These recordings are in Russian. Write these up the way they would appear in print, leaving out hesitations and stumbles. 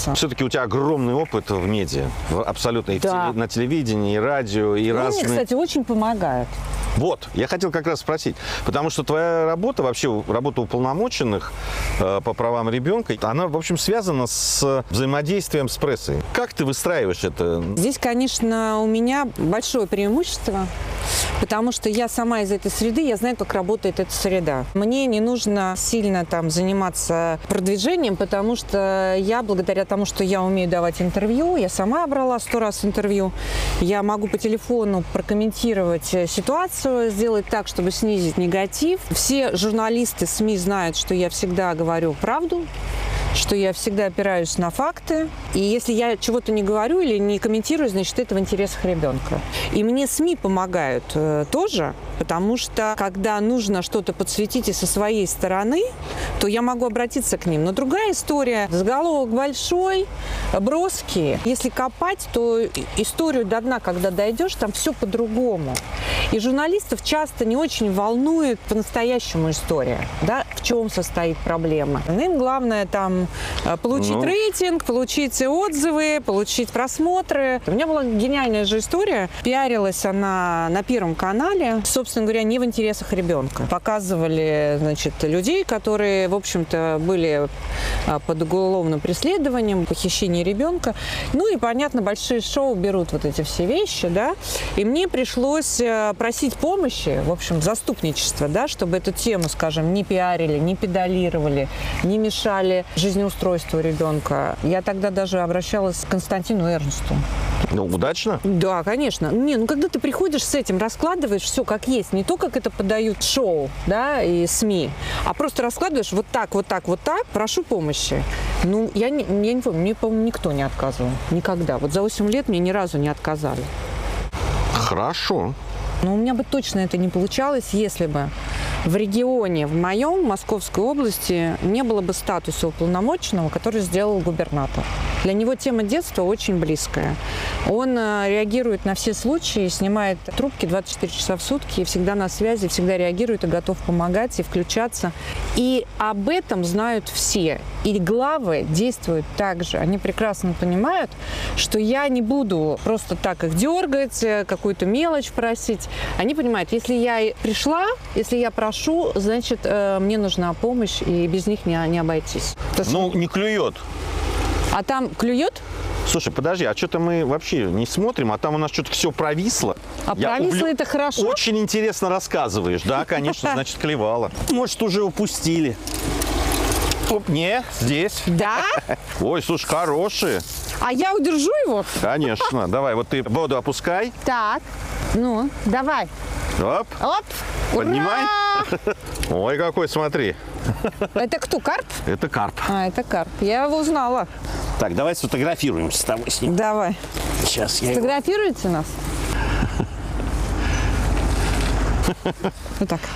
заниматься. Все-таки у тебя огромный опыт в медиа, абсолютно, и Да. на телевидении, и радио, и разные... Мне, кстати, очень помогает. Вот, я хотел как раз спросить, потому что твоя работа, вообще работа уполномоченных по правам ребенка, она, в общем, связана с взаимодействием с прессой. Как ты выстраиваешь это? Здесь, конечно, у меня большое преимущество, потому что я сама из этой среды, я знаю, как работает эта среда. Мне не нужно сильно там заниматься продвижением, потому что я, благодаря тому, что я умею давать интервью, я сама брала 100 раз интервью, я могу по телефону прокомментировать ситуацию, сделать так, чтобы снизить негатив. Все журналисты СМИ знают, что я всегда говорю правду, что я всегда опираюсь на факты. И если я чего-то не говорю или не комментирую, значит, это в интересах ребенка. И мне СМИ помогают тоже, потому что, когда нужно что-то подсветить и со своей стороны, то я могу обратиться к ним. Но другая история. Заголовок большой, броский. Если копать, то историю до дна, когда дойдешь, там все по-другому. И журналистов часто не очень волнует по-настоящему история, да, в чем состоит проблема. Им главное там получить рейтинг, получить отзывы, получить просмотры. У меня была гениальная же история. Пиарилась она на Первом канале, собственно говоря, не в интересах ребенка. Показывали, значит, людей, которые, в общем-то, были под уголовным преследованием, похищение ребенка. Ну и, понятно, большие шоу берут вот эти все вещи, да. И мне пришлось просить помощи, в общем, заступничества, да, чтобы эту тему, скажем, не пиарили, не педалировали, не мешали жизнеустройству ребенка. Я тогда даже обращалась к Константину Эрнсту. Ну, удачно? Да, конечно. Ну, когда ты приходишь с этим, раскладываешь все как есть, не то, как это подают шоу, да, и СМИ, а просто раскладываешь вот так, вот так, вот так, прошу помощи. Ну, я не помню, мне, по-моему, никто не отказывал. Никогда. Вот за 8 лет мне ни разу не отказали. Хорошо. Но у меня бы точно это не получалось, если бы в регионе, в моем, Московской области, не было бы статуса уполномоченного, который сделал губернатор. Для него тема детства очень близкая. Он реагирует на все случаи, снимает трубки 24 часа в сутки, и всегда на связи, всегда реагирует и готов помогать и включаться. И об этом знают все. И главы действуют так же. Они прекрасно понимают, что я не буду просто так их дергать, какую-то мелочь просить. Они понимают, если я пришла, если я прошу, значит, мне нужна помощь, и без них не обойтись. Ну, не клюет. А там клюет? Слушай, подожди, а что-то мы вообще не смотрим, а там у нас что-то все провисло. А провисло это хорошо? Очень интересно рассказываешь. Да, конечно, значит, клевало. Может, уже упустили. Оп, не, здесь. Да? Ой, слушай, хорошие. А я удержу его? Конечно. Давай, вот ты воду опускай. Так. Ну, давай. Оп. Оп. Поднимай. Ура! Ой, какой, смотри. Это кто, карп? Это карп. А, это карп. Я его узнала. Так, давай сфотографируемся с тобой с ним. Давай. Сейчас я его... Фотографируете нас? Вот так.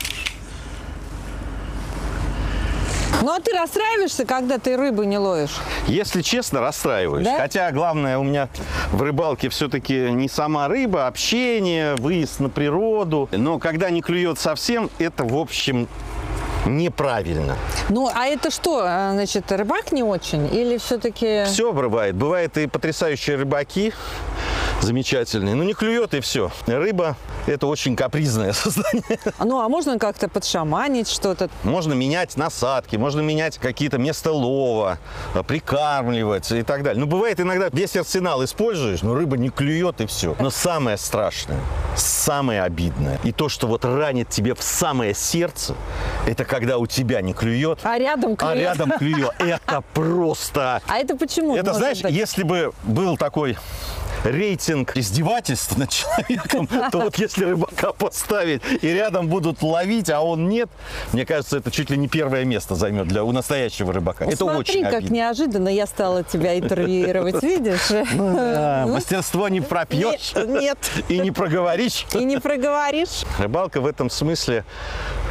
Ну, а ты расстраиваешься, когда ты рыбу не ловишь? Если честно, расстраиваюсь. Да? Хотя главное у меня в рыбалке все-таки не сама рыба, а общение, выезд на природу. Но когда не клюет совсем, это, в общем, неправильно. Ну, а это что, значит, рыбак не очень? Или все-таки... Все бывает. Бывают и потрясающие рыбаки, замечательные. Но не клюет, и все. Рыба – это очень капризное создание. Ну, а можно как-то подшаманить что-то? Можно менять насадки, можно менять какие-то места лова, прикармливать и так далее. Ну, бывает иногда весь арсенал используешь, но рыба не клюет, и все. Но самое страшное, самое обидное, и то, что вот ранит тебе в самое сердце, это когда у тебя не клюет, А рядом клюет. а рядом клюет. Это просто... А это почему? Это, может знаешь, быть? если бы был такой рейтинг издевательств над человеком, то вот если рыбака поставить и рядом будут ловить, а он нет, мне кажется, это чуть ли не первое место займет у настоящего рыбака. Это Смотри, очень как обидно. неожиданно я стала тебя интервьюировать, видишь? Да, мастерство не пропьешь Нет. и не проговоришь. И не проговоришь. Рыбалка в этом смысле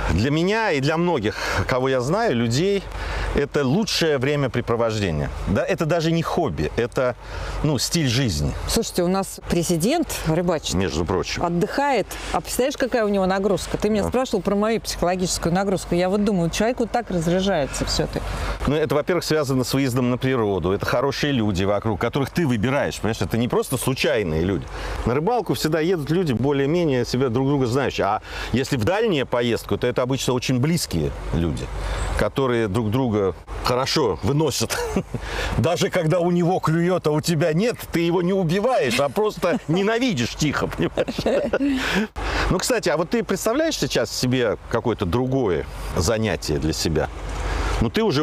Для меня и для многих, кого я знаю, людей, это лучшее времяпрепровождение. Да, это даже не хобби, это стиль жизни. Слушайте, у нас президент рыбачит, между прочим, отдыхает. А представляешь, какая у него нагрузка? Ты меня спрашивал про мою психологическую нагрузку. Я вот думаю, человек вот так разряжается все-таки. Это, во-первых, связано с выездом на природу. Это хорошие люди вокруг, которых ты выбираешь. Понимаешь, это не просто случайные люди. На рыбалку всегда едут люди более-менее себя друг друга знающие. А если в дальнюю поездку, то это обычно очень близкие люди, которые друг друга хорошо выносят. Даже когда у него клюет, а у тебя нет, ты его не убиваешь, а просто ненавидишь тихо, понимаешь? Кстати, а вот ты представляешь сейчас себе какое-то другое занятие для себя? Ты уже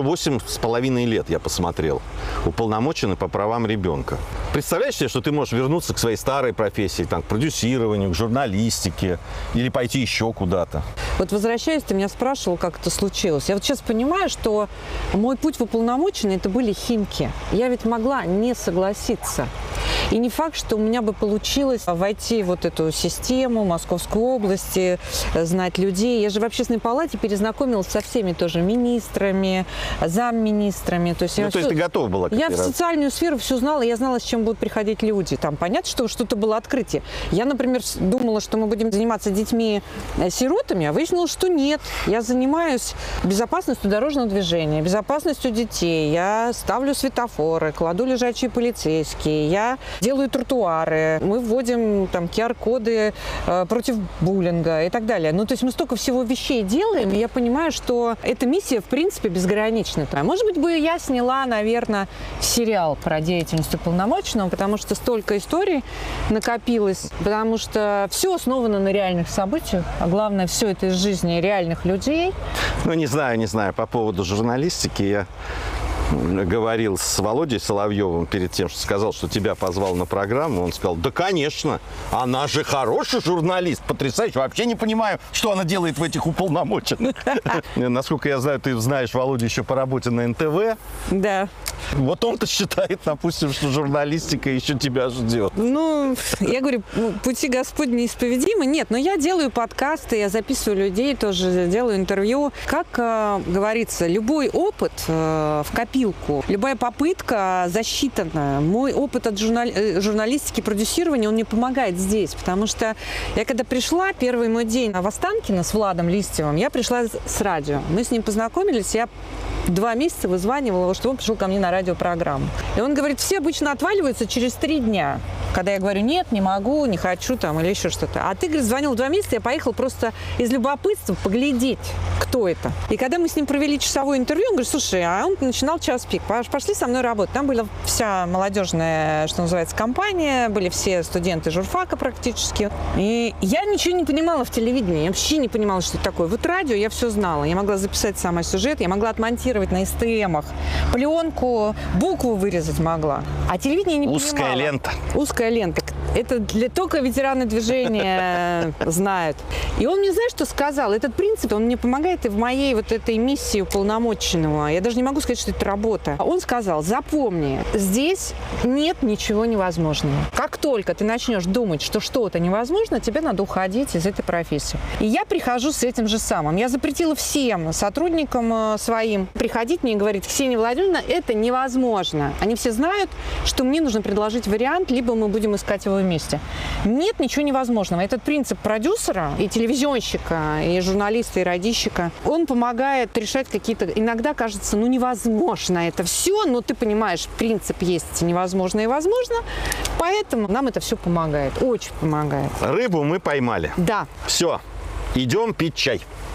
8,5 лет, я посмотрел, уполномоченный по правам ребенка. Представляешь себе, что ты можешь вернуться к своей старой профессии, к продюсированию, к журналистике или пойти еще куда-то? Вот возвращаясь, ты меня спрашивал, как это случилось. Я вот сейчас понимаю, что мой путь в уполномоченный – это были Химки. Я ведь могла не согласиться. И не факт, что у меня бы получилось войти в вот эту систему Московской области, знать людей. Я же в общественной палате перезнакомилась со всеми тоже министрами, замминистрами. То есть, то есть ты готова была к Я этой в социальную сферу все знала, я знала, с чем будут приходить люди. Там понятно, что что-то было открытие. Я, например, думала, что мы будем заниматься детьми-сиротами, а выяснилось, что нет. Я занимаюсь безопасностью дорожного движения, безопасностью детей. Я ставлю светофоры, кладу лежачие полицейские, я делаю тротуары, мы вводим там QR-коды против буллинга и так далее. То есть мы столько всего вещей делаем, и я понимаю, что эта миссия, в принципе, безгранична. Может быть, бы я сняла, наверное, сериал про деятельность уполномоченного, потому что столько историй накопилось, потому что все основано на реальных событиях, а главное, все это из жизни реальных людей. Не знаю, по поводу журналистики я говорил с Володей Соловьевым перед тем, что сказал, что тебя позвал на программу. Он сказал, да, конечно, она же хороший журналист, потрясающий. Вообще не понимаю, что она делает в этих уполномоченных. Насколько я знаю, ты знаешь Володю еще по работе на НТВ. Да. Вот он-то считает, допустим, что журналистика еще тебя ждет. Я говорю, пути Господни неисповедимы. Нет, но я делаю подкасты, я записываю людей, тоже делаю интервью. Как говорится, любой опыт в копилку, любая попытка засчитана. Мой опыт от журналистики, продюсирования, он мне помогает здесь, потому что я когда пришла, первый мой день в Останкино с Владом Листьевым, я пришла с радио. Мы с ним познакомились, я 2 месяца вызванивала его, чтобы он пришел ко мне на радиопрограмму. И он говорит, все обычно отваливаются через 3 дня. Когда я говорю, нет, не могу, не хочу или еще что-то. А ты, говорит, звонил 2 месяца, я поехала просто из любопытства поглядеть, кто это. И когда мы с ним провели часовое интервью, он говорит, слушай, а он начинал час пик, пошли со мной работать. Там была вся молодежная, что называется, компания, были все студенты журфака практически. И я ничего не понимала в телевидении, я вообще не понимала, что это такое. Вот радио я все знала. Я могла записать сама сюжет, я могла отмонтировать на СТМах, пленку, букву вырезать могла. А телевидение не понимала. Узкая лента. Узкая лента. Это только ветераны движения знают. И он мне, знаешь, что сказал? Этот принцип, он мне помогает и в моей вот этой миссии уполномоченного. Я даже не могу сказать, что это работа. Он сказал, запомни, здесь нет ничего невозможного. Как только ты начнешь думать, что что-то невозможно, тебе надо уходить из этой профессии. И я прихожу с этим же самым. Я запретила всем сотрудникам своим приходить мне и говорить, Ксения Владимировна, это невозможно. Они все знают, что мне нужно предложить вариант, либо мы будем искать его вместе. Нет ничего невозможного. Этот принцип продюсера и телевизионщика, и журналиста, и радищика, он помогает решать какие-то... Иногда кажется, невозможно это все, но ты понимаешь, принцип есть невозможно и возможно, поэтому нам это все помогает, очень помогает. Рыбу мы поймали. Да. Все, идем пить чай.